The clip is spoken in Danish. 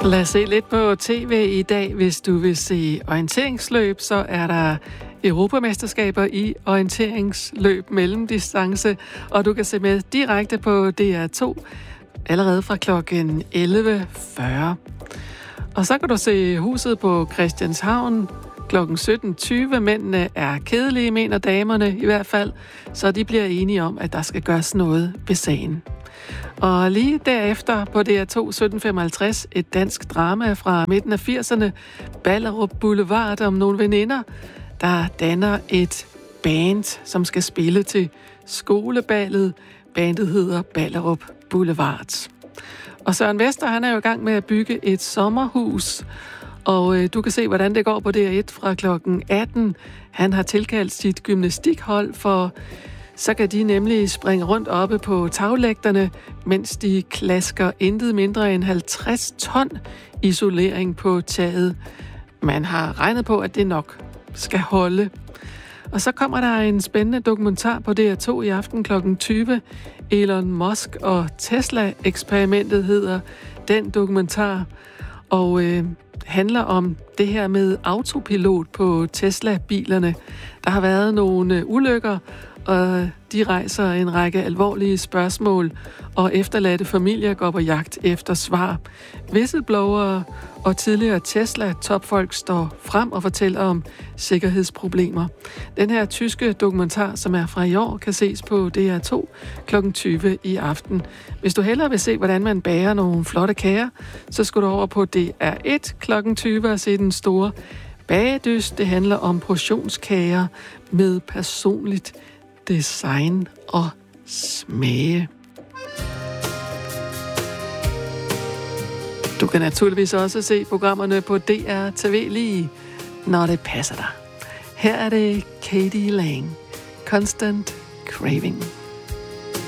Lad os se lidt på tv i dag. Hvis du vil se orienteringsløb, så er der Europamesterskaber i orienteringsløb mellemdistance, og du kan se med direkte på DR2 allerede fra klokken 11.40. Og så kan du se Huset på Christianshavn klokken 17.20. Mændene er kedelige, mener damerne i hvert fald, så de bliver enige om, at der skal gøres noget ved sagen. Og lige derefter på DR2 17.55 et dansk drama fra midten af 80'erne, Ballerup Boulevard, om nogle veninder, der danner et band, som skal spille til skoleballet. Bandet hedder Ballerup Boulevard. Og Søren Vester, han er jo i gang med at bygge et sommerhus, og du kan se, hvordan det går på DR1 fra klokken 18. Han har tilkaldt sit gymnastikhold, for så kan de nemlig springe rundt oppe på taglægterne, mens de klasker intet mindre end 50 ton isolering på taget. Man har regnet på, at det nok skal holde. Og så kommer der en spændende dokumentar på DR2 i aften klokken 20. Elon Musk og Tesla-eksperimentet hedder den dokumentar, og handler om det her med autopilot på Tesla-bilerne. Der har været nogle ulykker, og de rejser en række alvorlige spørgsmål, og efterladte familier går på jagt efter svar. Whistleblowere og tidligere Tesla-topfolk står frem og fortæller om sikkerhedsproblemer. Den her tyske dokumentar, som er fra i år, kan ses på DR2 kl. 20 i aften. Hvis du hellere vil se, hvordan man bager nogle flotte kager, så skal du over på DR1 kl. 20 og se den store bagedyst. Det handler om portionskager med personligt design og smage. Du kan naturligvis også se programmerne på DR TV lige, når det passer dig. Her er det Katie Lang, Constant Craving.